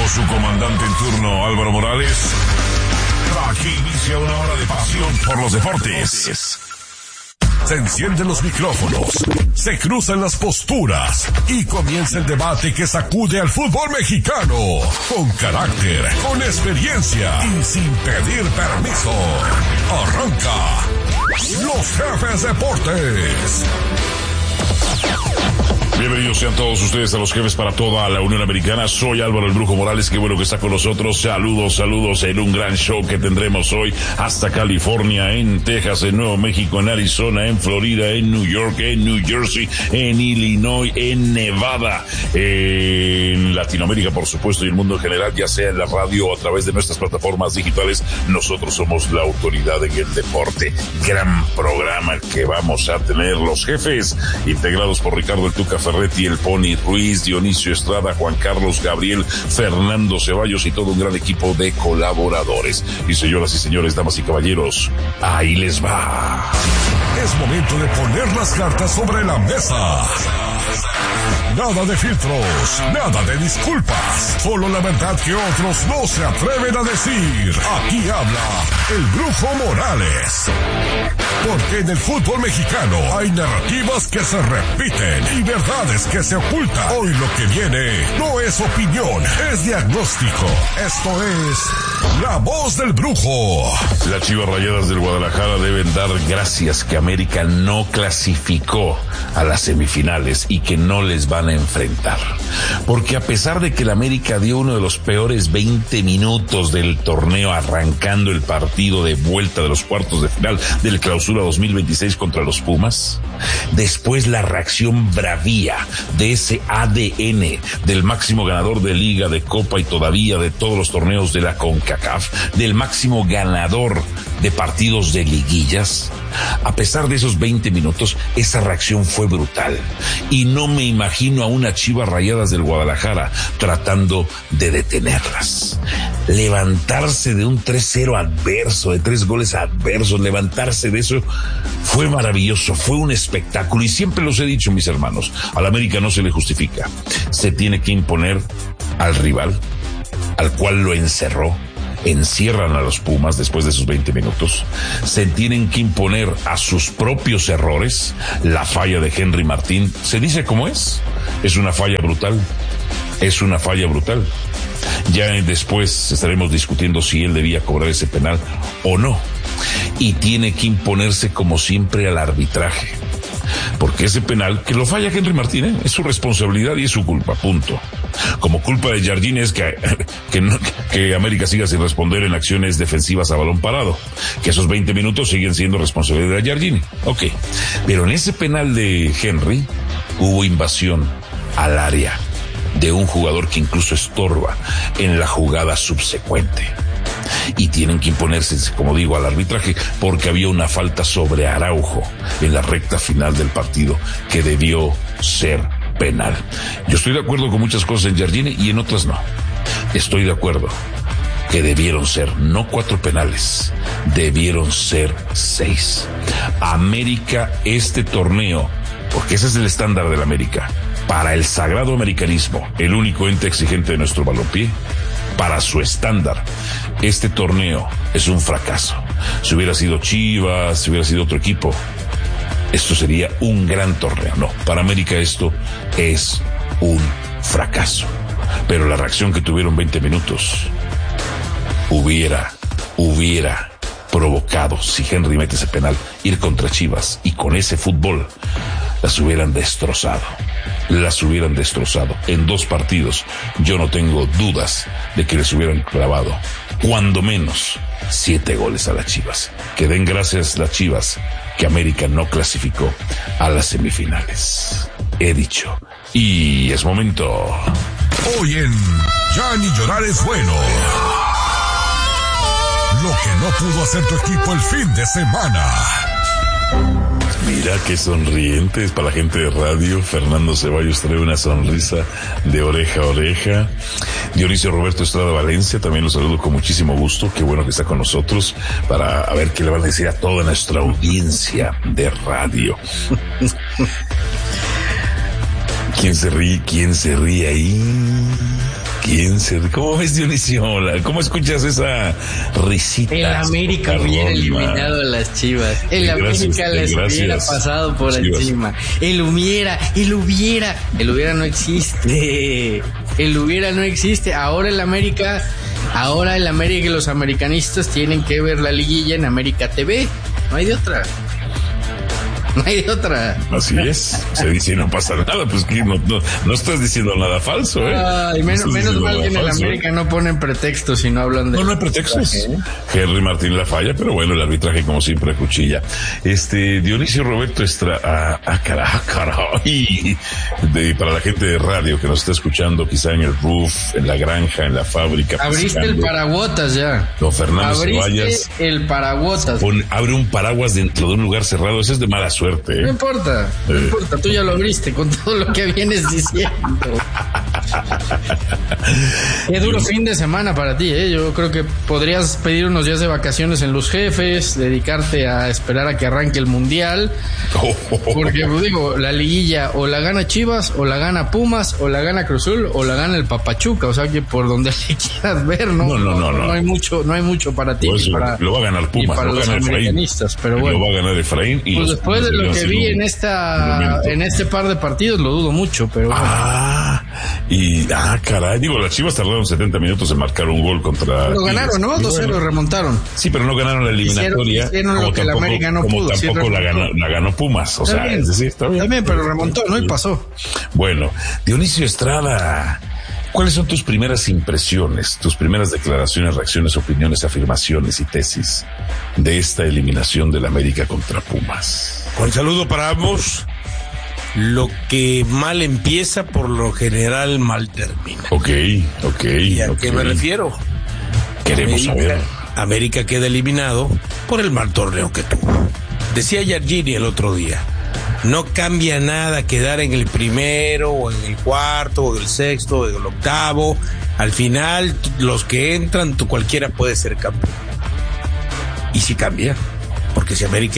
dijo su comandante en turno, Álvaro Morales. Aquí inicia una hora de pasión por los deportes. Se encienden los micrófonos, se cruzan las posturas y comienza el debate que sacude al fútbol mexicano. Con carácter, con experiencia y sin pedir permiso. Arranca Los Jefes Deportes. Bienvenidos sean todos ustedes a Los Jefes para toda la Unión Americana. Soy Álvaro el Brujo Morales, qué bueno que está con nosotros. Saludos en un gran show que tendremos hoy hasta California, en Texas, en Nuevo México, en Arizona, en Florida, en New York, en New Jersey, en Illinois, en Nevada, en Latinoamérica, por supuesto, y el mundo en general, ya sea en la radio o a través de nuestras plataformas digitales. Nosotros somos la autoridad en el deporte. Gran programa que vamos a tener. Los Jefes, integrados por Ricardo el Tuca Ferretti, el Pony Ruiz, Dionisio Estrada, Juan Carlos Gabriel, Fernando Ceballos y todo un gran equipo de colaboradores. Y señoras y señores, damas y caballeros, ahí les va. Es momento de poner las cartas sobre la mesa. Nada de filtros, nada de disculpas, solo la verdad que otros no se atreven a decir. Aquí habla el Brujo Morales. Porque en el fútbol mexicano hay narrativas que se repiten y verdades que se ocultan. Hoy lo que viene no es opinión, es diagnóstico. Esto es La Voz del Brujo. Las Chivas Rayadas del Guadalajara deben dar gracias que América no clasificó a las semifinales y que no les van a enfrentar. Porque a pesar de que el América dio uno de los peores 20 minutos del torneo arrancando el partido de vuelta de los cuartos de final del Clausura 2026 contra los Pumas, después la reacción bravía de ese ADN del máximo ganador de Liga, de Copa y todavía de todos los torneos de la CONCACAF, del máximo ganador de partidos de liguillas, a pesar de esos 20 minutos, esa reacción fue brutal. Y no me imagino a unas Chivas Rayadas del Guadalajara tratando de detenerlas. Levantarse de un 3-0 adverso, de 3 goles adversos, levantarse de eso fue maravilloso, fue un espectáculo. Y siempre los he dicho, mis hermanos, al América no se le justifica. Se tiene que imponer al rival, al cual lo encerró. Encierran a los Pumas después de sus 20 minutos. Se tienen que imponer a sus propios errores. La falla de Henry Martín, se dice como es una falla brutal. Es una falla brutal. Ya después estaremos discutiendo si él debía cobrar ese penal o no. Y tiene que imponerse como siempre al arbitraje. Porque ese penal, que lo falla Henry Martín, es su responsabilidad y es su culpa, punto. Como culpa de Jardine es que América siga sin responder en acciones defensivas a balón parado. Que esos 20 minutos siguen siendo responsabilidad de Jardine. Ok. Pero en ese penal de Henry hubo invasión al área de un jugador que incluso estorba en la jugada subsecuente. Y tienen que imponerse, como digo, al arbitraje, porque había una falta sobre Araujo en la recta final del partido que debió ser penal. Yo estoy de acuerdo con muchas cosas en Jardine y en otras no. Estoy de acuerdo que debieron ser no 4 penales, debieron ser 6. América, este torneo, porque ese es el estándar del América, para el sagrado americanismo, el único ente exigente de nuestro balompié, para su estándar, este torneo es un fracaso. Si hubiera sido Chivas, si hubiera sido otro equipo, esto sería un gran torneo. No, para América esto es un fracaso. Pero la reacción que tuvieron 20 minutos hubiera provocado, si Henry mete ese penal, ir contra Chivas, y con ese fútbol las hubieran destrozado. En 2 partidos. Yo no tengo dudas de que les hubieran clavado cuando menos 7 goles a las Chivas. Que den gracias las Chivas que América no clasificó a las semifinales. He dicho. Y es momento. Hoy en Ya ni llorar es bueno. Lo que no pudo hacer tu equipo el fin de semana. Mira qué sonrientes para la gente de radio. Fernando Ceballos trae una sonrisa de oreja a oreja. Dionisio Roberto Estrada Valencia, también lo saludo con muchísimo gusto. Qué bueno que está con nosotros para a ver qué le van a decir a toda nuestra audiencia de radio. ¿Quién se ríe ahí? Bien, ¿cómo ves, Dionisio? ¿Cómo escuchas esa risita? El América hubiera eliminado a las Chivas. El América les hubiera pasado por encima. El hubiera no existe. El hubiera no existe. Ahora el América y los americanistas tienen que ver la liguilla en América TV. No hay de otra. Así es. Se dice y no pasa nada. Pues que no estás diciendo nada falso, ¿eh? Ay, menos mal que en el América no ponen pretextos y no hablan de... No hay pretextos. Henry Martín la falla, pero bueno, el arbitraje como siempre cuchilla. Dionisio Roberto Estrada. Caray. Para la gente de radio que nos está escuchando, quizá en el roof, en la granja, en la fábrica. Abriste el paraguotas ya. Don Fernando Ceballos. El paraguotas. Abre un paraguas dentro de un lugar cerrado. Ese es de mala suerte. No importa, tú ya lo abriste con todo lo que vienes diciendo. Qué duro fin de semana para ti, Yo creo que podrías pedir unos días de vacaciones en Los Jefes, dedicarte a esperar a que arranque el Mundial, porque digo, la liguilla o la gana Chivas, o la gana Pumas, o la gana Cruz Azul, o la gana el Papachuca, o sea que por donde le quieras ver, no hay mucho para ti. Pues lo va a ganar Pumas, para los americanistas, pero bueno. Lo va a ganar Efraín y pues después de lo que vi en este par de partidos lo dudo mucho, pero caray, digo, las Chivas tardaron 70 minutos en marcar un gol contra... Lo ganaron, ¿no? 2-0 remontaron. Sí, pero no ganaron la eliminatoria. Hicieron lo que la América no pudo. Tampoco la ganó Pumas, o sea, es decir, está bien. También, pero remontó, ¿no? Y pasó. Bueno, Dionisio Estrada, ¿cuáles son tus primeras impresiones, tus primeras declaraciones, reacciones, opiniones, afirmaciones y tesis de esta eliminación del América contra Pumas? Con saludo para ambos. Lo que mal empieza, por lo general mal termina. Ok. ¿Y a qué me refiero? Queremos saber. América queda eliminado por el mal torneo que tuvo. Decía Yargini el otro día, no cambia nada quedar en el primero, o en el cuarto, o en el sexto, o en el octavo. Al final, los que entran, cualquiera puede ser campeón. Y sí cambia, porque si América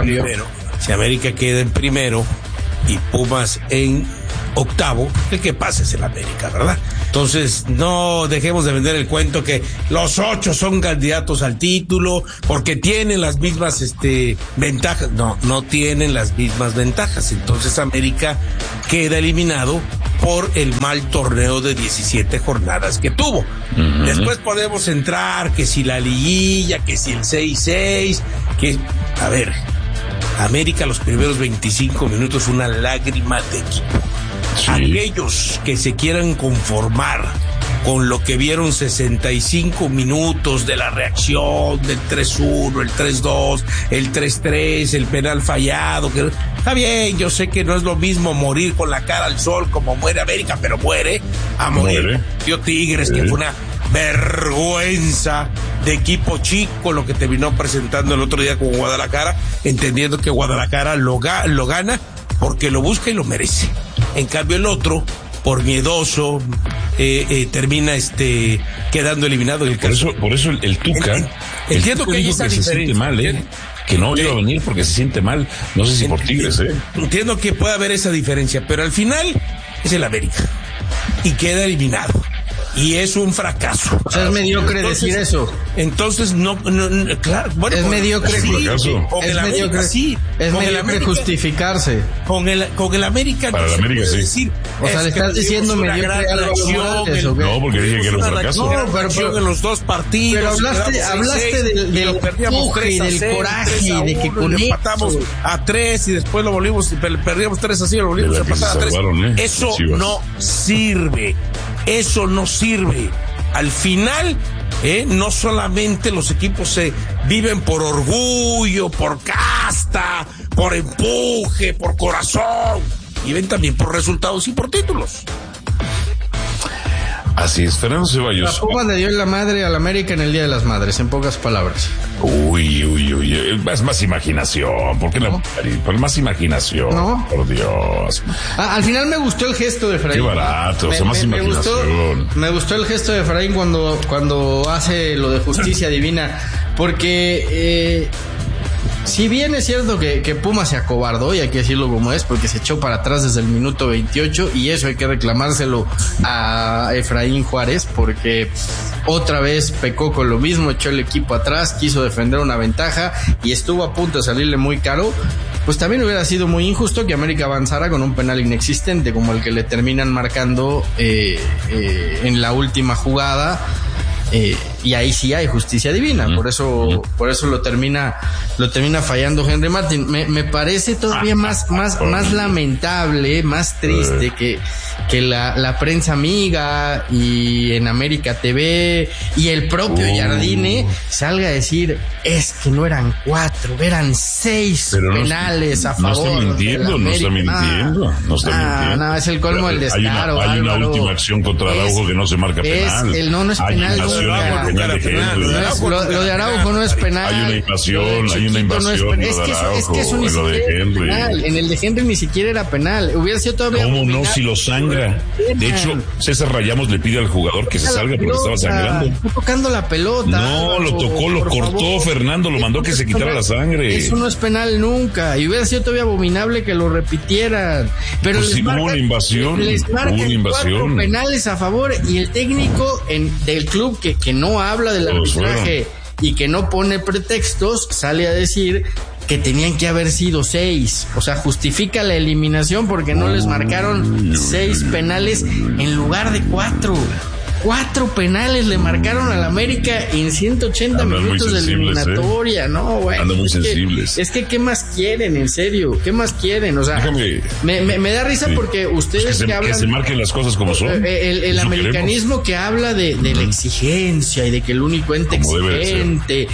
queda en primero y Pumas en octavo, el que pasa es el América, ¿verdad? Entonces, no dejemos de vender el cuento que los 8 son candidatos al título porque tienen las mismas ventajas. No tienen las mismas ventajas. Entonces, América queda eliminado por el mal torneo de 17 jornadas que tuvo. Uh-huh. Después podemos entrar que si la liguilla, que si el 6-6, a ver, América los primeros 25 minutos fue una lágrima de equipo. Sí. Aquellos que se quieran conformar con lo que vieron 65 minutos de la reacción del 3-1, el 3-2, el 3-3, el penal fallado, que está bien, yo sé que no es lo mismo morir con la cara al sol como muere América, pero muere a morir. Dio Tigres, que fue una vergüenza de equipo chico lo que terminó presentando el otro día con Guadalajara, entendiendo que Guadalajara lo gana porque lo busca y lo merece. En cambio el otro, por miedoso, termina quedando eliminado. Por eso el Tuca, entiendo que hay esa diferencia. Se siente mal, que no iba a venir porque se siente mal, no sé si por Tigres, Entiendo que puede haber esa diferencia, pero al final es el América y queda eliminado. Y es un fracaso. O sea, es mediocre decir eso. Entonces, no claro. Bueno, es mediocre. Es mediocre justificarse. Con el América. Para el América, sí. Decir, o sea, le estás diciendo mediocre a No, porque dije que era un fracaso. No, pero en los dos partidos. Pero hablaste del empuje y del coraje, de que con empatamos a 3 y después lo volvimos, perdíamos 3-0 y lo volvimos a empatar a 3. Eso no sirve. Eso no sirve. Al final, no solamente los equipos se viven por orgullo, por casta, por empuje, por corazón, viven también por resultados y por títulos. Así es, Fernando Ceballos. La Pumas le dio la madre al América en el Día de las Madres, en pocas palabras. Uy, es más imaginación. ¿Por qué no? Por más imaginación. ¿No? Por Dios. Al final me gustó el gesto de Efraín. Qué barato, más imaginación. Me gustó el gesto de Efraín cuando hace lo de justicia divina, porque si bien es cierto que Pumas se acobardó, y hay que decirlo como es, porque se echó para atrás desde el minuto 28, y eso hay que reclamárselo a Efraín Juárez, porque otra vez pecó con lo mismo, echó el equipo atrás, quiso defender una ventaja y estuvo a punto de salirle muy caro. Pues también hubiera sido muy injusto que América avanzara con un penal inexistente como el que le terminan marcando en la última jugada. Y ahí sí hay justicia divina, por eso lo termina fallando Henry Martin. Me parece todavía más lamentable, más triste que la prensa amiga y en América TV y el propio Jardine salga a decir, es que no eran 4, eran 6 penales a favor. No está mintiendo. No, es el colmo del descaro. Hay una última acción contra Araujo que no se marca penal. No es penal. Lo de Araujo no es penal. Hay una invasión. Es que eso ni siquiera era penal. En el de Henry ni siquiera era penal. Hubiera sido todavía. ¿Cómo no? Si lo sangra. De hecho, César Rayamos le pide al jugador que se salga porque estaba sangrando. Está tocando la pelota. No, lo tocó, lo cortó, favor. Fernando, lo mandó que se quitara la sangre. Eso no es penal nunca. Y hubiera sido todavía abominable que lo repitieran. Pero pues hubo una invasión. Les marcan 4 penales a favor y el técnico del club que no habla del arbitraje y que no pone pretextos, sale a decir que tenían que haber sido 6. O sea, justifica la eliminación porque no les marcaron 6 penales en lugar de 4. 4 penales le marcaron al América en 180 minutos de eliminatoria, ¿no? Bueno, andan muy sensibles. Es que ¿qué más quieren, en serio? ¿Qué más quieren? O sea, me da risa porque ustedes que hablan... Que se marquen las cosas como son. El americanismo que habla de la exigencia y de que el único ente exigente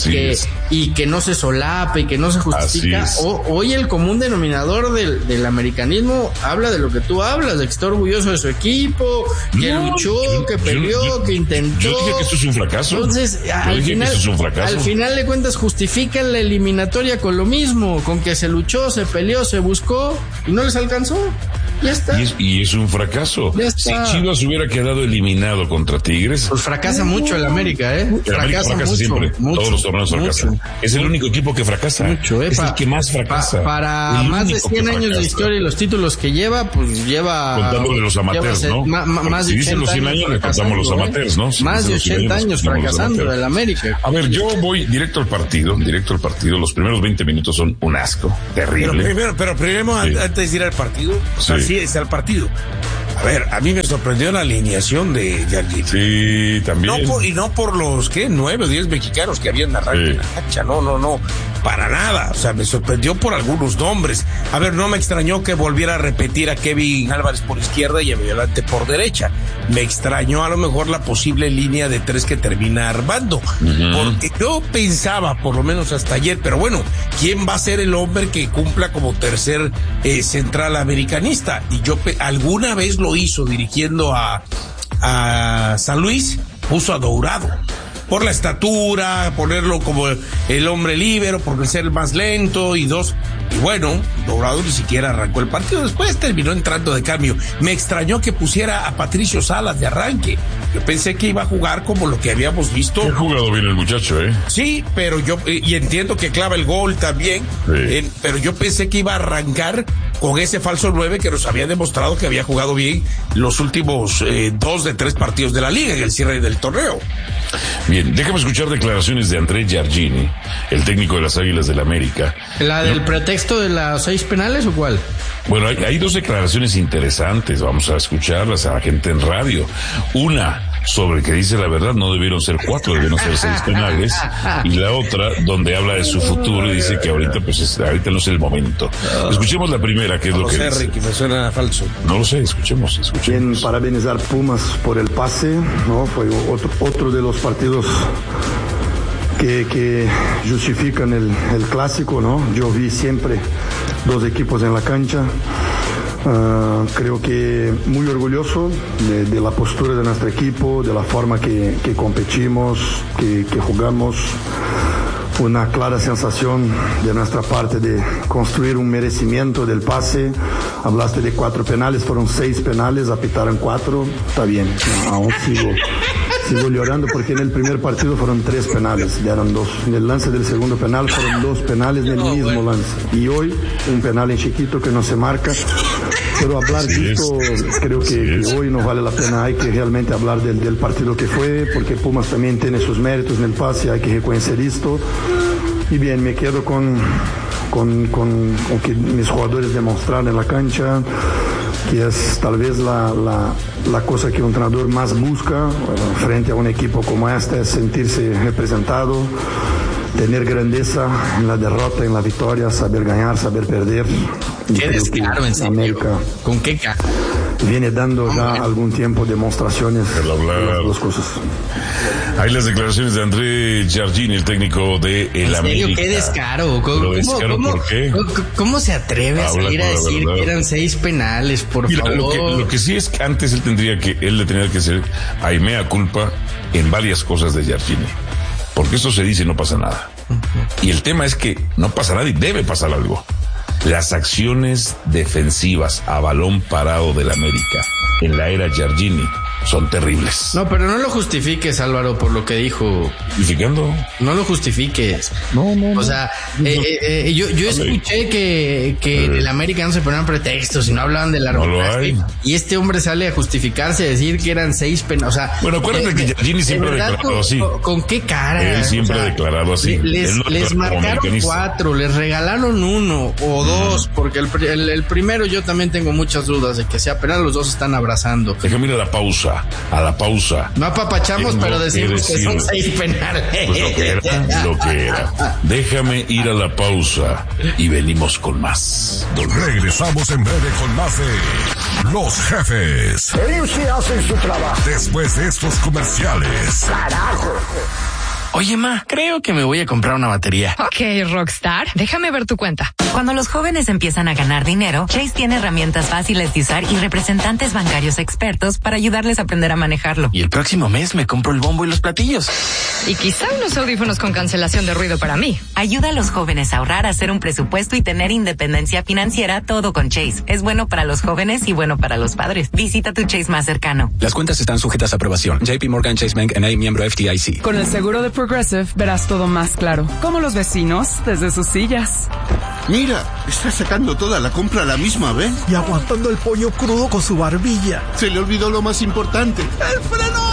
y que no se solape y que no se justifica. Hoy el común denominador del americanismo habla de lo que tú hablas, de que está orgulloso de su equipo, que luchó, que peleó, que intentó. Yo dije que esto es un fracaso. Entonces, al final de cuentas justifican la eliminatoria con lo mismo, con que se luchó, se peleó, se buscó y no les alcanzó. Ya está. Y es un fracaso. Si Chivas hubiera quedado eliminado contra Tigres. Pues fracasa mucho el América, fracasa mucho, siempre. Todos los torneos fracasan. Es el único equipo que fracasa. Mucho, es el que más fracasa. Para más de 100 años de historia y los títulos que lleva, pues lleva. Contando de los amateurs, ¿no? Más de 80 años. Le contamos los amateurs, ¿no? Más de 80 años fracasando el América. A ver, yo voy directo al partido. Los primeros 20 minutos son un asco. Terrible. Pero primero, antes de ir al partido, así es al partido. A ver, a mí me sorprendió la alineación de Jardine. Sí, también. No por los 9 o 10 mexicanos que habían arranque en la cancha. No, para nada. O sea, me sorprendió por algunos nombres. A ver, no me extrañó que volviera a repetir a Kevin Álvarez por izquierda y a Violante por derecha. Me extrañó a lo mejor la posible línea de 3 que termina armando. Porque yo pensaba, por lo menos hasta ayer, pero bueno, ¿quién va a ser el hombre que cumpla como tercer central americanista? Y yo alguna vez lo hizo dirigiendo a San Luis, puso a Dourado por la estatura, ponerlo como el hombre líbero, por ser el más lento y bueno, Dourado ni siquiera arrancó el partido, después terminó entrando de cambio. Me extrañó que pusiera a Patricio Salas de arranque. Yo pensé que iba a jugar como lo que habíamos visto. Ha jugado bien el muchacho, Sí, pero y entiendo que clava el gol también, pero yo pensé que iba a arrancar con ese falso 9 que nos había demostrado que había jugado bien los últimos 2 de 3 partidos de la liga en el cierre del torneo. Bien, déjame escuchar declaraciones de André Jardine, el técnico de las Águilas del América. ¿La del pretexto de las 6 penales o cuál? Bueno, hay 2 declaraciones interesantes, vamos a escucharlas a la gente en radio. Una sobre que dice la verdad, no debieron ser 4, debieron ser 6 penales, y la otra donde habla de su futuro y dice que ahorita ahorita no es el momento. Escuchemos la primera, que es lo que dice. Ricky, me suena falso. No lo sé, escuchemos. Bien, parabenizar Pumas por el pase, ¿no? Fue otro de los partidos que justifican el clásico, ¿no? Yo vi siempre 2 equipos en la cancha. Creo que muy orgulloso de la postura de nuestro equipo, de la forma que competimos, que jugamos. Una clara sensación de nuestra parte de construir un merecimiento del pase. Hablaste de 4 penales, fueron 6 penales, apitaron 4, está bien, aún sigo llorando porque en el primer partido fueron 3 penales, ya eran 2. En el lance del segundo penal fueron 2 penales del mismo lance. Y hoy un penal en chiquito que no se marca. Pero hablar de esto, creo que hoy no vale la pena. Hay que realmente hablar del partido que fue, porque Pumas también tiene sus méritos en el pase, hay que reconocer esto. Y bien, me quedo con que mis jugadores demostraron en la cancha, que es tal vez la cosa que un entrenador más busca frente a un equipo como este, es sentirse representado, tener grandeza en la derrota, en la victoria, saber ganar, saber perder. Qué descaro, en serio. América ¿Con qué cara? Viene dando ya algún tiempo demostraciones de las dos cosas. Hay las declaraciones de André Giardini, el técnico de el América. Qué descaro. ¿Por qué? ¿Cómo se atreve a salir a decir que eran 6 penales, por favor? Lo que sí es que antes él le tenía que hacer mea culpa en varias cosas de Giardini. Porque eso se dice y no pasa nada. Y el tema es que no pasa nada y debe pasar algo. Las acciones defensivas a balón parado del América en la era Giardini son terribles. No, pero no lo justifiques, Álvaro, por lo que dijo. ¿Justificando? No lo justifiques. No. O sea, yo escuché que en el América no se ponían pretextos y no hablaban del arbitraje. No y este hombre sale a justificarse, a decir que eran 6 penales. O sea, bueno, acuérdate que Giardini siempre ha declarado así. ¿Con qué cara? Él siempre ha declarado así. Les marcaron 4, les regalaron 1 o 2, porque el primero yo también tengo muchas dudas de que sea penal. Los dos están abrazando. Déjame ir a la pausa. No apapachamos, pero decimos que son 6 penales. Pues lo que era. Déjame ir a la pausa y venimos con más. Regresamos en breve con más de Los Jefes. Ellos sí hacen su trabajo. Después de estos comerciales. ¡Carajo! Oye, ma, creo que me voy a comprar una batería. Ok, Rockstar, déjame ver tu cuenta. Cuando los jóvenes empiezan a ganar dinero, Chase tiene herramientas fáciles de usar y representantes bancarios expertos para ayudarles a aprender a manejarlo. Y el próximo mes me compro el bombo y los platillos. Y quizá unos audífonos con cancelación de ruido para mí. Ayuda a los jóvenes a ahorrar, a hacer un presupuesto y tener independencia financiera, todo con Chase. Es bueno para los jóvenes y bueno para los padres. Visita tu Chase más cercano. Las cuentas están sujetas a aprobación. JP Morgan Chase Bank N.A., miembro FDIC. Con el seguro de Progressive verás todo más claro, como los vecinos desde sus sillas. Mira, está sacando toda la compra a la misma vez. Y aguantando el pollo crudo con su barbilla. Se le olvidó lo más importante. ¡El freno!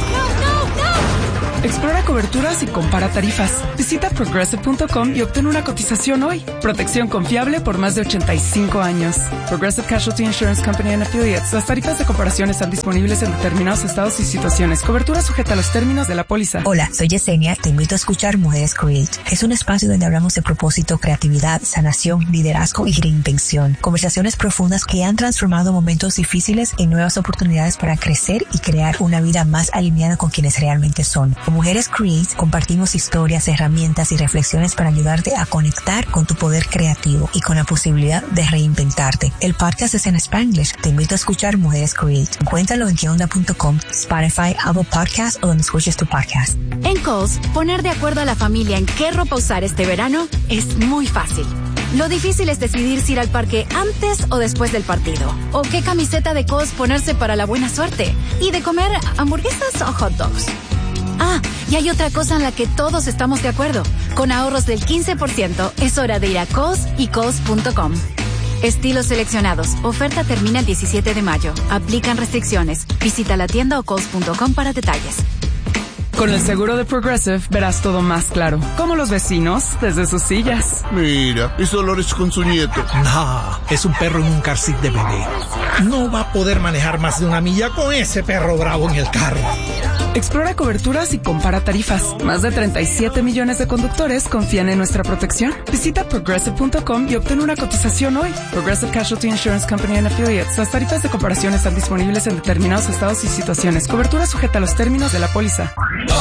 Explora coberturas y compara tarifas. Visita Progressive.com y obtén una cotización hoy. Protección confiable por más de 85 años. Progressive Casualty Insurance Company and Affiliates. Las tarifas de comparación están disponibles en determinados estados y situaciones. Cobertura sujeta a los términos de la póliza. Hola, soy Yesenia. Te invito a escuchar Mujeres Create. Es un espacio donde hablamos de propósito, creatividad, sanación, liderazgo y reinvención. Conversaciones profundas que han transformado momentos difíciles en nuevas oportunidades para crecer y crear una vida más alineada con quienes realmente son. Con Mujeres Create compartimos historias, herramientas y reflexiones para ayudarte a conectar con tu poder creativo y con la posibilidad de reinventarte. El podcast es en Spanglish. Te invito a escuchar Mujeres Create. Encuéntralo en queonda.com, Spotify, Apple Podcasts o donde escuches tu podcast. En Kohl's, poner de acuerdo a la familia en qué ropa usar este verano es muy fácil. Lo difícil es decidir si ir al parque antes o después del partido. O qué camiseta de Kohl's ponerse para la buena suerte. Y de comer hamburguesas o hot dogs. Ah, y hay otra cosa en la que todos estamos de acuerdo. Con ahorros del 15%, es hora de ir a Kohl's y Kohl's.com. Estilos seleccionados. Oferta termina el 17 de mayo. Aplican restricciones. Visita la tienda o Kohl's.com para detalles. Con el seguro de Progressive verás todo más claro, como los vecinos desde sus sillas. Mira, es Dolores con su nieto. No, es un perro en un car seat de bebé. No va a poder manejar más de 1 milla con ese perro bravo en el carro. Explora coberturas y compara tarifas. Más de 37 millones de conductores confían en nuestra protección. Visita Progressive.com y obtén una cotización hoy. Progressive Casualty Insurance Company and Affiliates. Las tarifas de comparación están disponibles en determinados estados y situaciones. Cobertura sujeta a los términos de la póliza.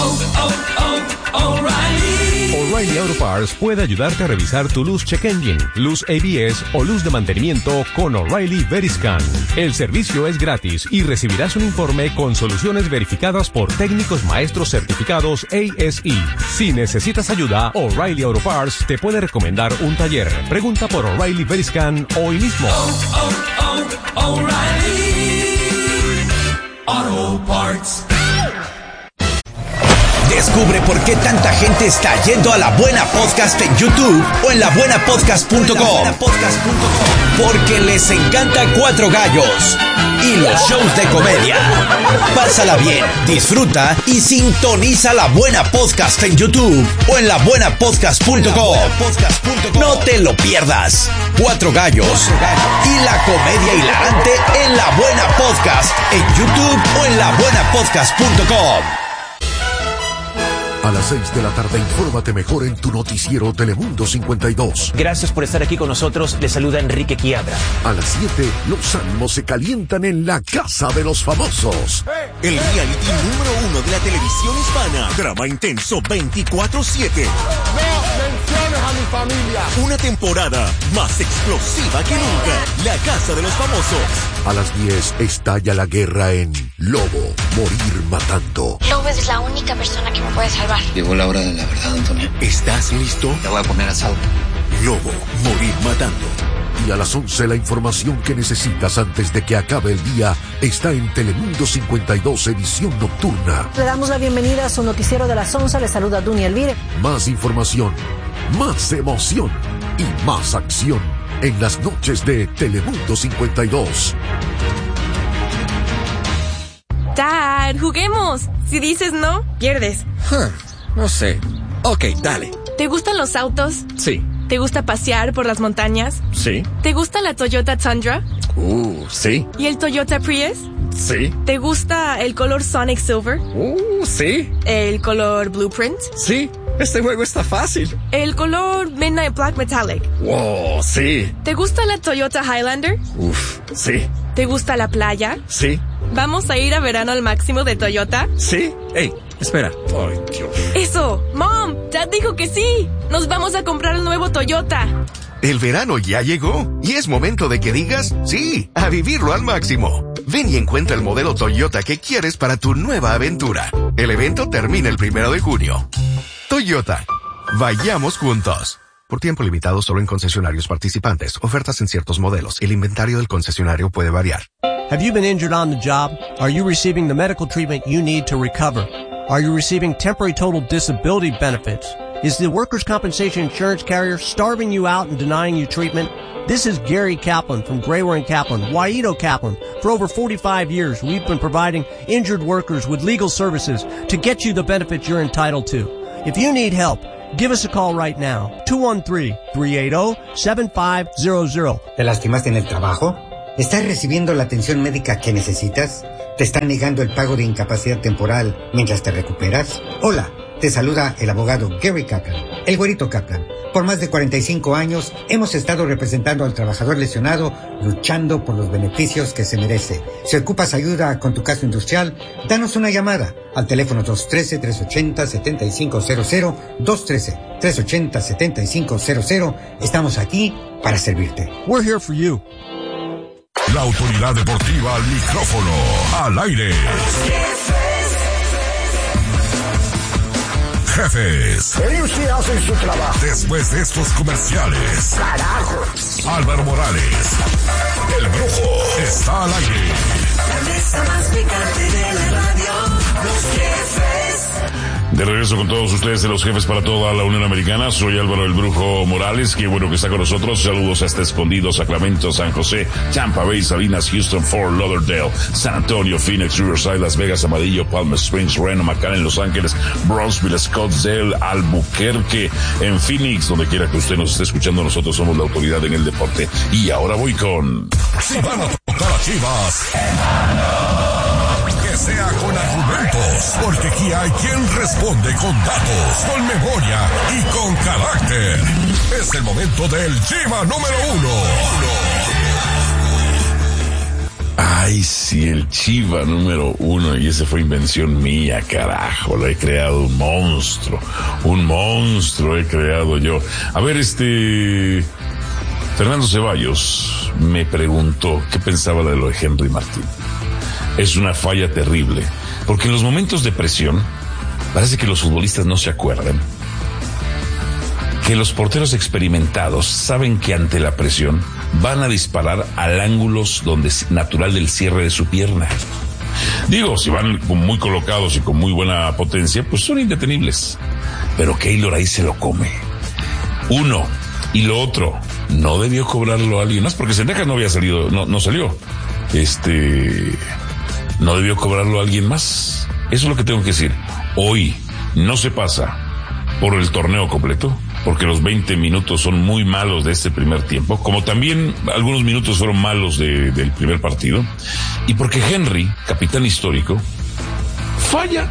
O'Reilly Auto Parts puede ayudarte a revisar tu luz check engine, luz ABS o luz de mantenimiento con O'Reilly Veriscan. El servicio es gratis y recibirás un informe con soluciones verificadas por técnicos maestros certificados ASE. Si necesitas ayuda, O'Reilly Auto Parts te puede recomendar un taller. Pregunta por O'Reilly Veriscan hoy mismo. O'Reilly Auto Parts. Descubre por qué tanta gente está yendo a La Buena Podcast en YouTube o en labuenapodcast.com. Porque les encanta Cuatro Gallos y los shows de comedia. Pásala bien, disfruta y sintoniza La Buena Podcast en YouTube o en labuenapodcast.com. No te lo pierdas. Cuatro Gallos y la comedia hilarante en La Buena Podcast en YouTube o en labuenapodcast.com. A las 6 de la tarde, infórmate mejor en tu noticiero Telemundo 52. Gracias por estar aquí con nosotros. Le saluda Enrique Quiabra. A las 7, los ánimos se calientan en la Casa de los Famosos. El reality número 1 de la televisión hispana. Drama intenso 24/7. No menciones a mi familia. Una temporada más explosiva que nunca. La Casa de los Famosos. A las 10, estalla la guerra en Lobo, Morir Matando. Lobo es la única persona que me puede salvar. Llegó la hora de la verdad, Antonio. ¿Estás listo? Te voy a poner a salvo. Lobo, Morir Matando. Y a las 11, la información que necesitas antes de que acabe el día está en Telemundo 52, edición nocturna. Le damos la bienvenida a su noticiero de las 11. Le saluda Duny Elvire. Más información, más emoción y más acción en las noches de Telemundo 52. Dad, juguemos. Si dices no, pierdes. No sé. Ok, dale. ¿Te gustan los autos? Sí. ¿Te gusta pasear por las montañas? Sí. ¿Te gusta la Toyota Tundra? Sí. ¿Y el Toyota Prius? Sí. ¿Te gusta el color Sonic Silver? Sí. ¿El color Blueprint? Sí. Este juego está fácil. ¿El color Midnight Black Metallic? Wow, sí. ¿Te gusta la Toyota Highlander? Sí. ¿Te gusta la playa? Sí. ¿Vamos a ir a verano al máximo de Toyota? Sí. Hey, espera. Ay, Dios. Eso. Mom, Dad dijo que sí. Nos vamos a comprar el nuevo Toyota. El verano ya llegó y es momento de que digas sí, a vivirlo al máximo. Ven y encuentra el modelo Toyota que quieres para tu nueva aventura. El evento termina el 1 de junio. Toyota. Vayamos juntos. Por tiempo limitado solo en concesionarios participantes. Ofertas en ciertos modelos. El inventario del concesionario puede variar. Have you been injured on the job? Are you receiving the medical treatment you need to recover? Are you receiving temporary total disability benefits? Is the workers' compensation insurance carrier starving you out and denying you treatment? This is Gary Kaplan from Grayware & Kaplan, Waito Kaplan. For over 45 years, we've been providing injured workers with legal services to get you the benefits you're entitled to. If you need help, give us a call right now. 213-380-7500. ¿Te lastimaste en el trabajo? ¿Estás recibiendo la atención médica que necesitas? ¿Te están negando el pago de incapacidad temporal mientras te recuperas? Hola, te saluda el abogado Gary Kaplan, el güerito Kaplan. Por más de 45 años hemos estado representando al trabajador lesionado, luchando por los beneficios que se merece. Si ocupas ayuda con tu caso industrial, danos una llamada al teléfono 213-380-7500, 213-380-7500. Estamos aquí para servirte. We're here for you. La autoridad deportiva al micrófono, al aire. Jefes. Ellos sí hacen su trabajo. Después de estos comerciales. ¡Carajo! Álvaro Morales, el Brujo, está al aire. La mesa más picante de la radio, los jefes. De regreso con todos ustedes de los jefes para toda la Unión Americana. Soy Álvaro el Brujo Morales. Qué bueno que está con nosotros. Saludos hasta Escondido, Sacramento, San José, Tampa Bay, Salinas, Houston, Fort Lauderdale, San Antonio, Phoenix, Riverside, Las Vegas, Amarillo, Palm Springs, Reno, McAllen, Los Ángeles, Brownsville, Scottsdale, Albuquerque, en Phoenix, donde quiera que usted nos esté escuchando. Nosotros somos la autoridad en el deporte. Y ahora voy con... Si van a tocar a Chivas, que sea con argumentos, porque aquí hay quien responde con datos, con memoria y con carácter. Es el momento del Chiva número 1. Ay, sí, el Chiva número 1, y esa fue invención mía, carajo, lo he creado un monstruo he creado yo. A ver, Fernando Ceballos me preguntó qué pensaba de lo de Henry Martín. Es una falla terrible, porque en los momentos de presión, parece que los futbolistas no se acuerdan que los porteros experimentados saben que ante la presión van a disparar al ángulo natural del cierre de su pierna. Digo, si van muy colocados y con muy buena potencia, pues son indetenibles. Pero Keylor ahí se lo come. Uno. Y lo otro, no debió cobrarlo a alguien más, porque Sendejas no había salido, no salió. No debió cobrarlo a alguien más. Eso es lo que tengo que decir. Hoy no se pasa por el torneo completo, porque los 20 minutos son muy malos de este primer tiempo, como también algunos minutos fueron malos del primer partido, y porque Henry, capitán histórico, falla,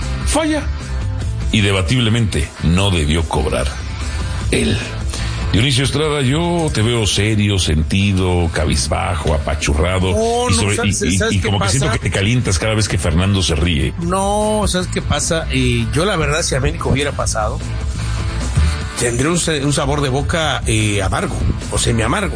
y debatiblemente no debió cobrar él. Dionisio Estrada, yo te veo serio, sentido, cabizbajo, apachurrado, y como que siento que te calientas cada vez que Fernando se ríe. No, ¿sabes qué pasa? Yo la verdad, si América hubiera pasado, tendría un sabor de boca amargo, o semi-amargo,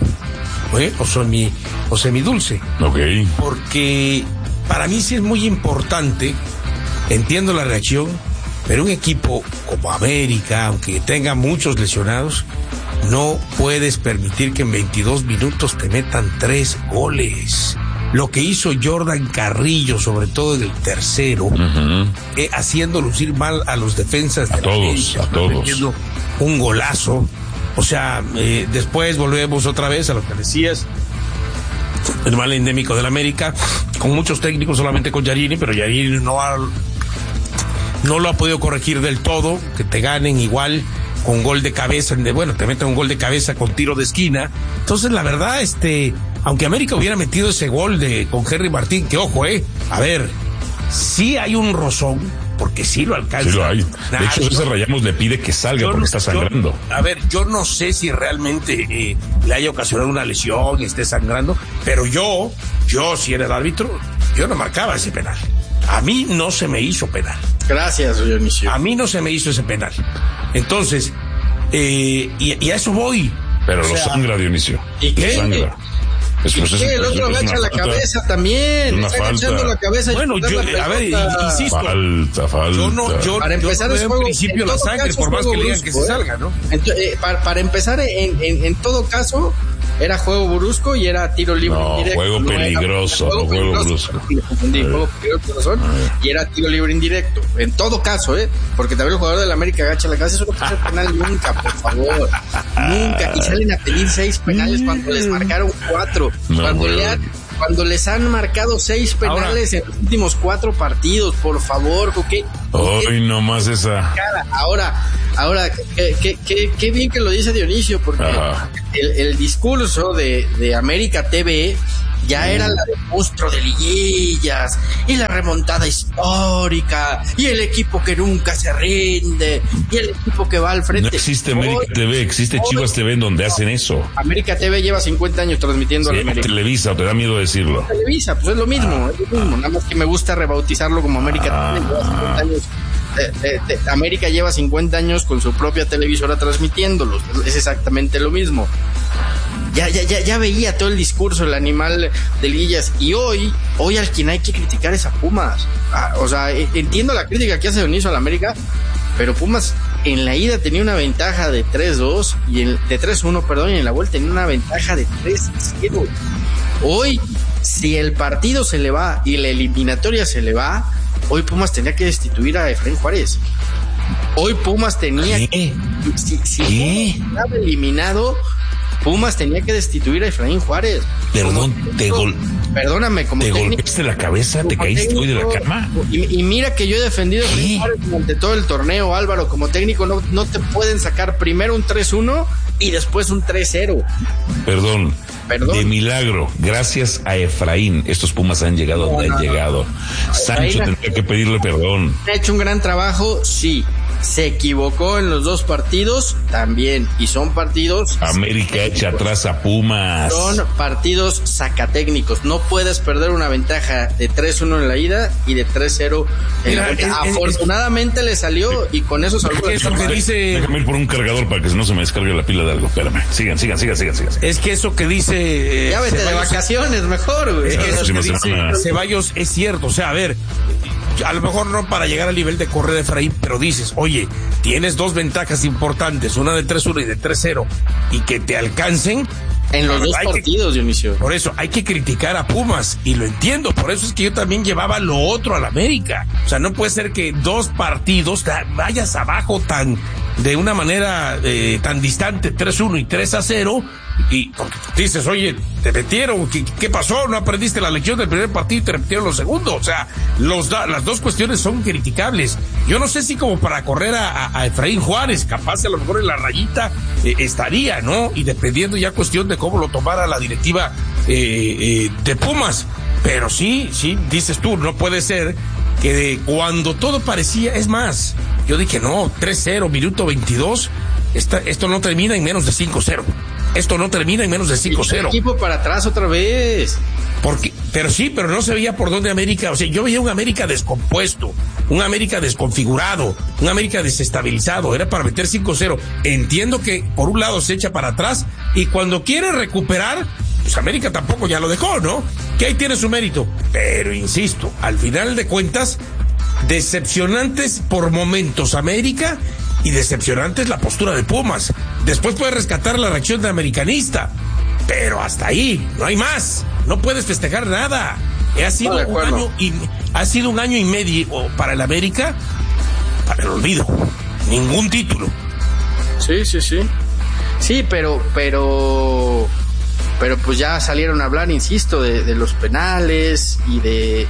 o semi-dulce. Ok. Porque para mí sí es muy importante, entiendo la reacción, pero un equipo como América, aunque tenga muchos lesionados, no puedes permitir que en 22 minutos te metan 3 goles. Lo que hizo Jordan Carrillo, sobre todo en el tercero, haciendo lucir mal a los defensas de a todos. Un golazo. O sea, después volvemos otra vez a lo que decías. El mal endémico del América, con muchos técnicos, solamente con Yarini, pero Yarini no lo ha podido corregir del todo, que te ganen igual con gol de cabeza, te meten un gol de cabeza con tiro de esquina. Entonces, la verdad, aunque América hubiera metido ese gol con Henry Martín, que ojo, a ver, sí hay un rozón, porque sí lo alcanza. Sí lo hay. De hecho, César Rayamos le pide que salga porque está sangrando. Yo no sé si realmente le haya ocasionado una lesión y esté sangrando, pero yo, si era el árbitro, yo no marcaba ese penal. A mí no se me hizo penal. Gracias, Dionisio. A mí no se me hizo ese penal. Entonces, y a eso voy. Pero lo sangra, Dionisio. ¿Y qué? Sangra. El otro agacha la cabeza también. Está agachando la cabeza. Bueno, insisto. Falta. Para empezar, es juego. En principio la sangre, por más que le digan que se salga, ¿no? Para empezar, en todo caso, era juego brusco y era tiro libre indirecto. Juego peligroso. Juego brusco. Me confundí, juego peligroso y era tiro libre indirecto. En todo caso, porque también el jugador del América agacha la cabeza. Eso no puede ser penal nunca, por favor. Nunca. Y salen a pedir 6 penales cuando les marcaron 4. Cuando les han marcado 6 penales en los últimos 4 partidos, por favor, Hoy nomás esa. Ahora, qué bien que lo dice Dionisio, porque el discurso de América TV ya era la de monstruo de liguillas y la remontada histórica y el equipo que nunca se rinde y el equipo que va al frente. No existe América TV, existe Chivas TV en donde hacen eso. América TV lleva 50 años transmitiendo a la América. Televisa, ¿te da miedo decirlo? Televisa, pues es lo mismo, nada más que me gusta rebautizarlo como América TV. Lleva 50 años. América lleva 50 años con su propia televisora transmitiéndolos, es exactamente lo mismo. Ya veía todo el discurso, el animal de liguillas, y hoy al quien hay que criticar es a Pumas. O sea, entiendo la crítica que hace Dionisio a la América, pero Pumas en la ida tenía una ventaja de 3-2 de 3-1, perdón, y en la vuelta tenía una ventaja de 3-0. Hoy, si el partido se le va y la eliminatoria se le va, hoy Pumas tenía que destituir a Efraín Juárez. Hoy Pumas tenía si estaba eliminado, Pumas tenía que destituir a Efraín Juárez. Perdón, perdóname, como ¿te técnico, golpeaste la cabeza? ¿Te caíste hoy de la cama? Y mira que yo he defendido a Efraín Juárez durante todo el torneo, Álvaro. Como técnico no te pueden sacar primero un 3-1 y después un 3-0. Perdón. De milagro, gracias a Efraín, estos Pumas han llegado donde han llegado. Sancho tendría que pedirle perdón. Ha hecho un gran trabajo, sí. Se equivocó en los 2 partidos también, y son partidos... América echa atrás a Pumas. Son partidos sacatécnicos. No puedes perder una ventaja de 3-1 en la ida y de 3-0 en la vuelta. Afortunadamente le salió y con eso salvó la eso que dice... Déjame ir por un cargador para que no se me descargue la pila de algo. Espérame, sigan. Es que eso que dice... ya vete de vacaciones mejor, güey. Es que eso que dice Ceballos es cierto. O sea, a ver... A lo mejor no para llegar al nivel de correr de Efraín, pero dices, oye, tienes 2 ventajas importantes, una de 3-1 y de 3-0, y que te alcancen, En los dos partidos, Dionisio. Por eso, hay que criticar a Pumas, y lo entiendo, por eso es que yo también llevaba lo otro al América. O sea, no puede ser que 2 partidos vayas abajo de una manera tan distante, 3-1 y 3-0, y dices, oye, te metieron, ¿qué pasó? ¿No aprendiste la lección del primer partido y te repitieron los segundos? O sea, las dos cuestiones son criticables. Yo no sé si como para correr a Efraín Juárez, capaz a lo mejor en la rayita estaría, ¿no? Y dependiendo ya cuestión de cómo lo tomara la directiva de Pumas. Pero sí, dices tú, no puede ser que cuando todo parecía, es más, yo dije, no, 3-0, minuto 22, esto no termina en menos de 5-0. Esto no termina en menos de 5-0. El equipo para atrás otra vez. Pero no se veía por dónde América, o sea, yo veía un América descompuesto, un América desconfigurado, un América desestabilizado, era para meter 5-0. Entiendo que por un lado se echa para atrás y cuando quiere recuperar, pues América tampoco ya lo dejó, ¿no? Que ahí tiene su mérito. Pero insisto, al final de cuentas, decepcionantes por momentos América y decepcionantes la postura de Pumas. Después puedes rescatar la reacción de americanista, pero hasta ahí, no hay más. No puedes festejar nada. Ha sido un año y medio para el América, para el olvido. Ningún título. Sí. Sí, pero pues ya salieron a hablar, insisto, de los penales y de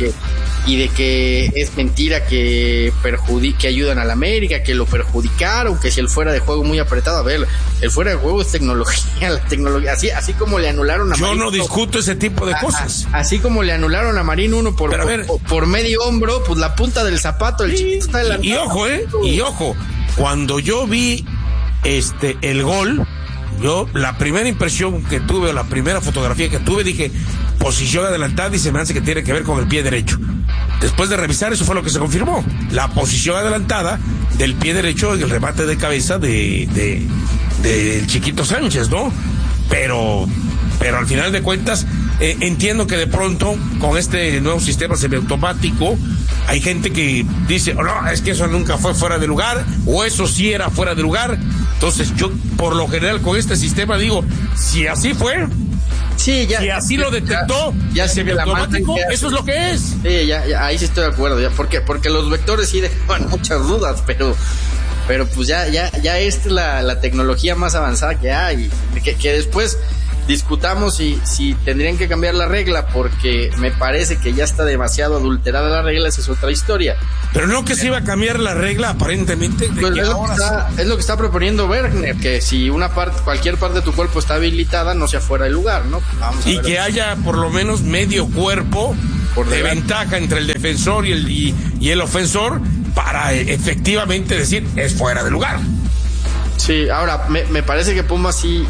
que es mentira que ayudan al América, que lo perjudicaron, que si el fuera de juego muy apretado. A ver, el fuera de juego es tecnología, la tecnología, así como le anularon a Marín. Yo no discuto ese tipo de cosas. Así como le anularon a Marín uno por medio hombro, pues la punta del zapato, el chiquito está adelantado. Y ojo, cuando yo vi el gol, la primera impresión que tuve, la primera fotografía que tuve, dije, posición adelantada, y se me hace que tiene que ver con el pie derecho. Después de revisar, eso fue lo que se confirmó. La posición adelantada del pie derecho en el remate de cabeza del Chiquito Sánchez, ¿no? Pero al final de cuentas, entiendo que de pronto, con este nuevo sistema semiautomático, hay gente que dice, no, es que eso nunca fue fuera de lugar, o eso sí era fuera de lugar. Entonces yo, por lo general, con este sistema digo, si así fue, si así lo detectó, ya semiautomático, eso es lo que es. Sí, ya, ahí sí estoy de acuerdo, ya, porque los vectores sí dejaban muchas dudas, pero pues ya esta es la tecnología más avanzada que hay, que después discutamos si tendrían que cambiar la regla, porque me parece que ya está demasiado adulterada la regla, esa es otra historia. Pero no que se iba a cambiar la regla, aparentemente. Pues es lo que está proponiendo Bergner, que si cualquier parte de tu cuerpo está habilitada, no sea fuera de lugar, ¿no? Y que haya por lo menos medio cuerpo de ventaja entre el defensor y el ofensor para efectivamente decir es fuera de lugar. Sí, ahora me parece que Pumas sí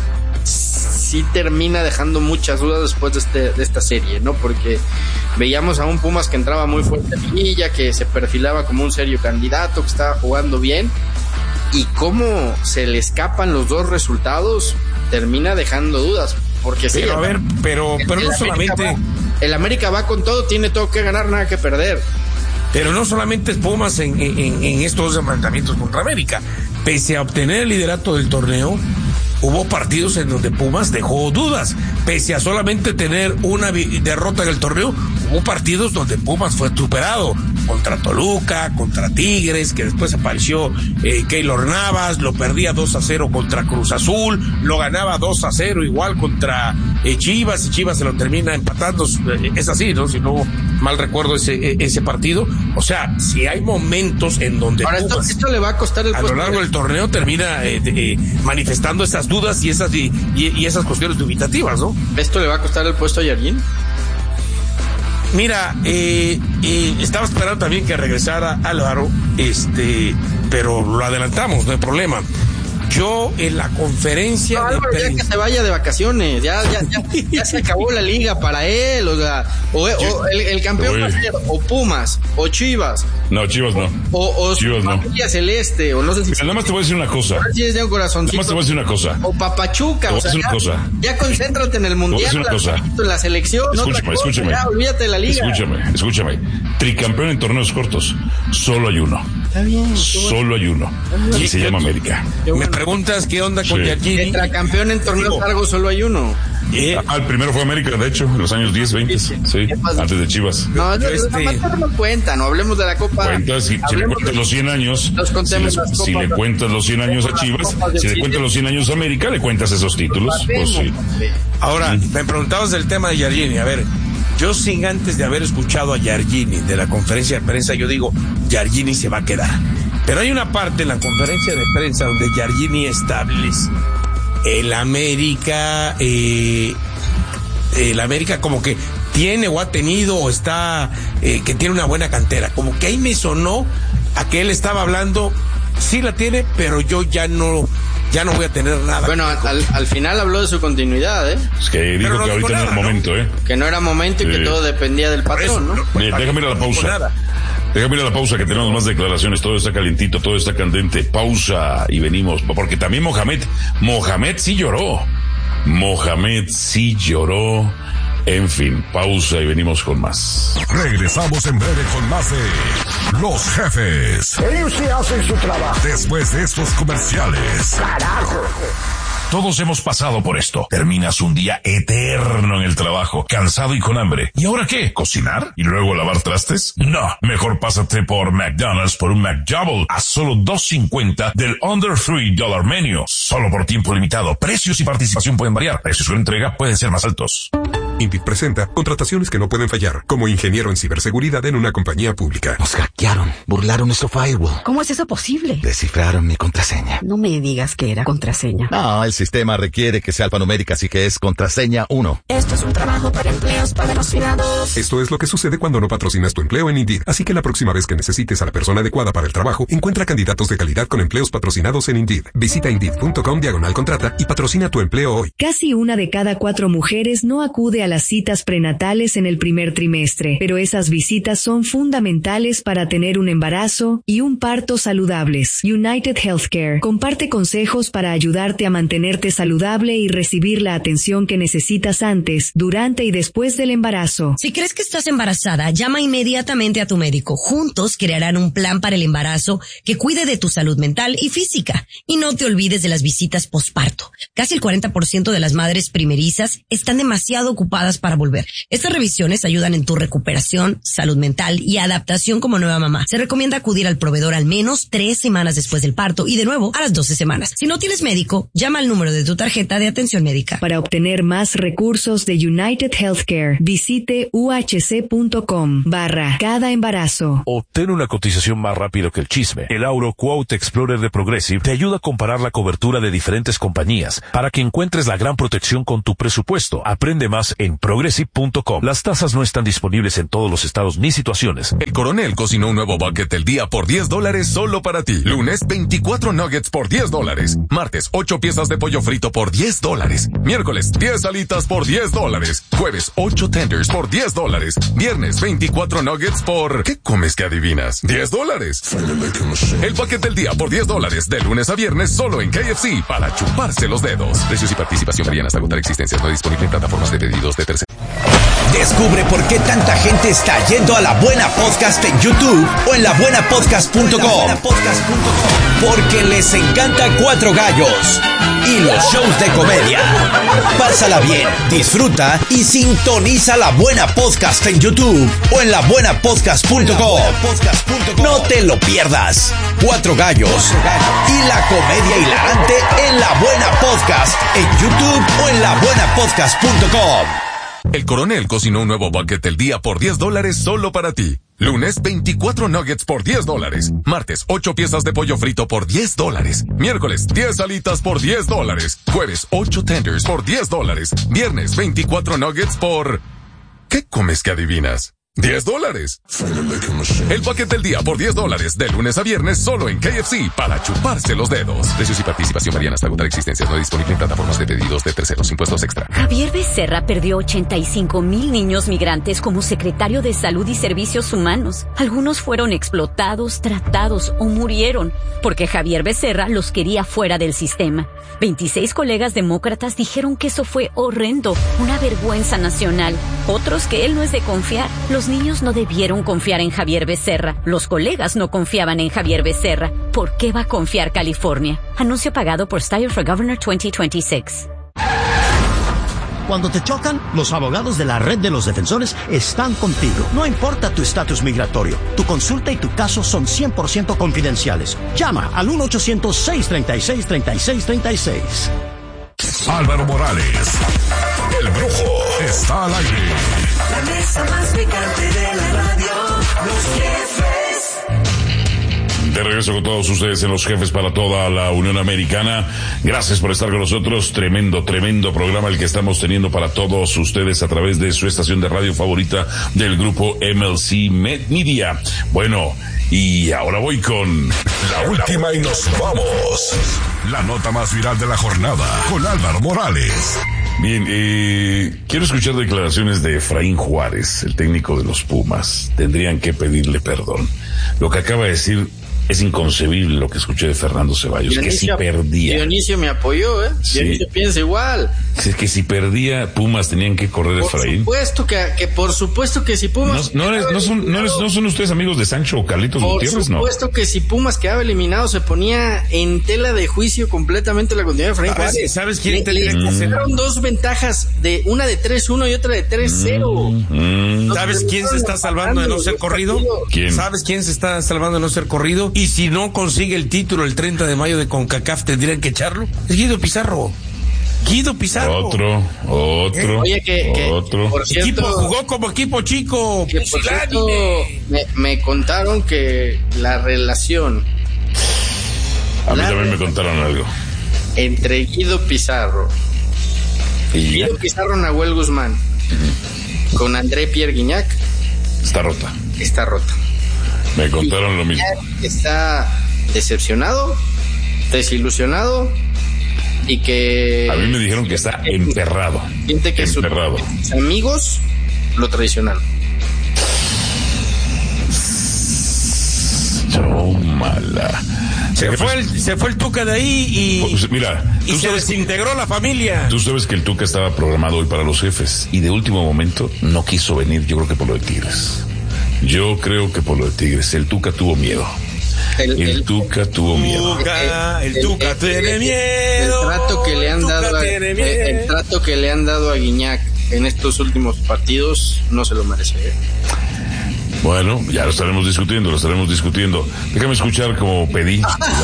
termina dejando muchas dudas después de esta serie, ¿no? Porque veíamos a un Pumas que entraba muy fuerte en liguilla, que se perfilaba como un serio candidato, que estaba jugando bien, y cómo se le escapan los dos resultados termina dejando dudas, porque sí, pero a ver, pero no solamente el América va con todo, tiene todo que ganar, nada que perder. Pero no solamente es Pumas en estos enfrentamientos contra América, pese a obtener el liderato del torneo, hubo partidos en donde Pumas dejó dudas. Pese a solamente tener una derrota en el torneo, hubo partidos donde Pumas fue superado. Contra Toluca, contra Tigres, que después apareció Keylor Navas, lo perdía 2-0 contra Cruz Azul, lo ganaba 2-0 igual contra Chivas, y Chivas se lo termina empatando. Es así, ¿no? Si no mal recuerdo ese partido. O sea, si hay momentos en donde ahora Pumas, esto le va a costar el a lo largo del torneo termina manifestando esas dudas y esas cuestiones dubitativas, ¿no? ¿Esto le va a costar el puesto a Jardín? Mira, estaba esperando también que regresara Álvaro, pero lo adelantamos, no hay problema. Yo en la conferencia Álvaro, ya que se vaya de vacaciones, ya se acabó la liga para él, o sea, el campeón va a ser o Pumas o Chivas. No, Chivas no. O Chivas no. Familia Celeste, o no sé si. Nada más te voy a decir una cosa. Si es de un corazoncito. Nada más te voy a decir una cosa. O Papachuca, o sea, ya concéntrate en el mundial, en la selección. Escúchame. Ya, olvídate de la liga. Escúchame. Tricampeón en torneos cortos, solo hay uno. Está bien. Solo hay uno. Y se llama América. Me preguntas qué onda con Jardini. Tetracampeón en torneos largos solo hay uno. El primero fue América, de hecho, en los años 10, 20. Sí, antes de Chivas. No cuenta, no hablemos de la Copa. Si le cuentas los 100 años, si le cuentas los 100 años a Chivas, si le cuentas los 100 años a América, le cuentas esos títulos. Pues sí. Ahora, me preguntabas del tema de Jardini. A ver, yo sin antes de haber escuchado a Jardini de la conferencia de prensa, yo digo, Jardini se va a quedar. Pero hay una parte en la conferencia de prensa donde Jardini establece el América como que tiene o ha tenido o está que tiene una buena cantera. Como que ahí me sonó a que él estaba hablando, sí la tiene, pero yo ya no voy a tener nada. Bueno, al final habló de su continuidad, Es que dijo que ahorita no era momento, Que no era momento y que todo dependía del patrón, ¿no? Déjame ir a la pausa. Déjame ir a la pausa, que tenemos más declaraciones. Todo está calientito, todo está candente. Pausa y venimos. Porque también Mohamed sí lloró. En fin, pausa y venimos con más. Regresamos en breve con más de Los Jefes. Ellos sí hacen su trabajo. Después de estos comerciales. ¡Carajo! Todos hemos pasado por esto. Terminas un día eterno en el trabajo, cansado y con hambre. ¿Y ahora qué? ¿Cocinar? ¿Y luego lavar trastes? No. Mejor pásate por McDonald's por un McDouble a solo $2.50 del Under $3 Menu. Solo por tiempo limitado. Precios y participación pueden variar. Precios de entrega pueden ser más altos. Indeed presenta contrataciones que no pueden fallar. Como ingeniero en ciberseguridad en una compañía pública. Nos hackearon. Burlaron nuestro firewall. ¿Cómo es eso posible? Descifraron mi contraseña. No me digas que era contraseña. No, el sistema requiere que sea alfanumérica, así que es contraseña 1. Esto es un trabajo para empleos patrocinados. Esto es lo que sucede cuando no patrocinas tu empleo en Indeed. Así que la próxima vez que necesites a la persona adecuada para el trabajo, encuentra candidatos de calidad con empleos patrocinados en Indeed. Visita Indeed.com/contrata y patrocina tu empleo hoy. Casi 1 de cada 4 mujeres no acude a las citas prenatales en el primer trimestre, pero esas visitas son fundamentales para tener un embarazo y un parto saludables. United Healthcare comparte consejos para ayudarte a mantenerte saludable y recibir la atención que necesitas antes, durante y después del embarazo. Si crees que estás embarazada, llama inmediatamente a tu médico. Juntos crearán un plan para el embarazo que cuide de tu salud mental y física. Y no te olvides de las visitas posparto. Casi el 40% de las madres primerizas están demasiado ocupadas para volver. Estas revisiones ayudan en tu recuperación, salud mental y adaptación como nueva mamá. Se recomienda acudir al proveedor al menos 3 semanas después del parto y de nuevo a las 12 semanas. Si no tienes médico, llama al número de tu tarjeta de atención médica. Para obtener más recursos de United Healthcare, visite uhc.com/cada embarazo. Obtén una cotización más rápido que el chisme. El Auro Quote Explorer de Progressive te ayuda a comparar la cobertura de diferentes compañías para que encuentres la gran protección con tu presupuesto. Aprende más en progressive.com. Las tasas no están disponibles en todos los estados ni situaciones. El Coronel cocinó un nuevo bucket del día por $10 solo para ti. Lunes, 24 nuggets por $10. Martes, 8 piezas de pollo frito por $10. Miércoles, 10 alitas por $10. Jueves, 8 tenders por $10. Viernes, 24 nuggets por... ¿Qué comes que adivinas? $10. El paquete del día por $10. De lunes a viernes solo en KFC para chuparse los dedos. Precios y participación varían hasta agotar existencias. No disponible en plataformas de pedidos de terceros. Descubre por qué tanta gente está yendo a La Buena Podcast en YouTube o en labuenapodcast.com. Porque les encanta Cuatro Gallos y los shows de comedia. Pásala bien, disfruta y sintoniza La Buena Podcast en YouTube o en labuenapodcast.com. No te lo pierdas. Cuatro Gallos y la comedia hilarante en La Buena Podcast en YouTube o en labuenapodcast.com. El Coronel cocinó un nuevo bucket del día por $10 solo para ti. Lunes, 24 nuggets por $10. Martes, 8 piezas de pollo frito por $10. Miércoles, 10 alitas por $10. Jueves, 8 tenders por $10. Viernes, 24 nuggets por... ¿Qué comes que adivinas? $10. El paquete del día por $10. De lunes a viernes solo en KFC para chuparse los dedos. Precios y participación varían hasta agotar existencias. No disponible en plataformas de pedidos de terceros. Impuestos extra. Javier Becerra perdió 85,000 niños migrantes como secretario de Salud y Servicios Humanos. Algunos fueron explotados, tratados o murieron porque Javier Becerra los quería fuera del sistema. 26 colegas demócratas dijeron que eso fue horrendo, una vergüenza nacional. Otros que él no es de confiar. Los niños no debieron confiar en Javier Becerra. Los colegas no confiaban en Javier Becerra. ¿Por qué va a confiar California? Anuncio pagado por Style for Governor 2026. Cuando te chocan, los abogados de la Red de los Defensores están contigo. No importa tu estatus migratorio, tu consulta y tu caso son 100% confidenciales. Llama al 1-800-636-3636. Álvaro Morales, el Brujo, está al aire. La mesa más picante de la radio, Los Jefes. De regreso con todos ustedes en Los Jefes para toda la Unión Americana. Gracias por estar con nosotros. Tremendo programa el que estamos teniendo para todos ustedes a través de su estación de radio favorita del grupo MLC Media. Bueno, y ahora voy con la última y nos vamos. La nota más viral de la jornada con Álvaro Morales. Bien, quiero escuchar declaraciones de Efraín Juárez, el técnico de los Pumas. Tendrían que pedirle perdón. Lo que acaba de decir es inconcebible, lo que escuché de Fernando Ceballos, que si perdía. Dionisio me apoyó, Sí. Dionisio piensa igual. Es que si perdía, Pumas tenían que correr a Efraín. Por supuesto que si Pumas... No son ustedes amigos de Sancho o Carlitos Gutiérrez, ¿no? Por supuesto que si Pumas quedaba eliminado, se ponía en tela de juicio completamente la continuidad de Efraín Juárez. ¿Sabes quién le sacaron dos ventajas, una de 3-1 y otra de 3-0. ¿Sabes quién se está salvando de no ser corrido? ¿Quién? ¿Sabes quién se está salvando de no ser corrido? Y si no consigue el título el 30 de mayo de CONCACAF, ¿tendrían que echarlo? Es Guido Pizarro. Otro. Oye, otro. Por cierto, equipo jugó como equipo chico. Que por cierto, me contaron que la relación... A mí también me contaron algo. Entre Guido Pizarro, Nahuel Guzmán, con André Pierre Guignac, está rota. Me contaron lo mismo. Está decepcionado, desilusionado y que... A mí me dijeron que está emperrado. Siente que sus amigos lo traicionaron. Mala. Se fue el Tuca de ahí y... Pues mira, y se desintegró la familia. Tú sabes que el Tuca estaba programado hoy para Los Jefes y de último momento no quiso venir, yo creo que por lo de Tigres. El Tuca tuvo miedo. El Tuca tuvo miedo. El Tuca tiene miedo. El trato que le han dado a Guignac en estos últimos partidos no se lo merece. Bueno, ya lo estaremos discutiendo. Déjame escuchar como pedí.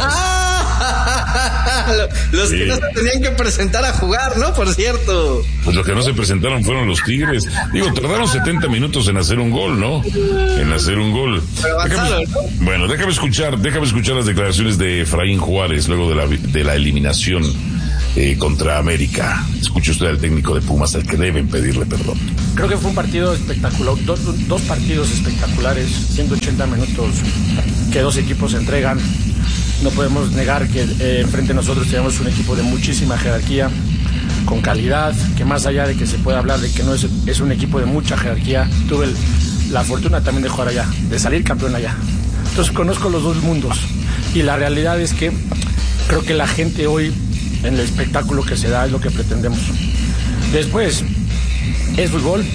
Los que no se tenían que presentar a jugar, ¿no? Por cierto. Pues los que no se presentaron fueron los Tigres. Digo, tardaron 70 minutos en hacer un gol, ¿no? Pero avanzaron, ¿no? Bueno, déjame escuchar las declaraciones de Efraín Juárez luego de la eliminación contra América. Escuche usted al técnico de Pumas, al que deben pedirle perdón. Creo que fue un partido espectacular, dos partidos espectaculares, 180 minutos que dos equipos se entregan. No podemos negar que frente a nosotros tenemos un equipo de muchísima jerarquía, con calidad, que más allá de que se pueda hablar de que no es un equipo de mucha jerarquía, tuve la fortuna también de jugar allá, de salir campeón allá. Entonces conozco los dos mundos y la realidad es que creo que la gente hoy en el espectáculo que se da es lo que pretendemos. Después, es fútbol,